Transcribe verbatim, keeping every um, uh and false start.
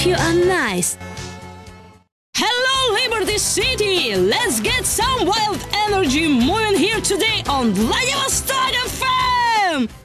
if you are nice. Hello, Liberty City! Let's get some wild energy moving here today on Vladivostok F M!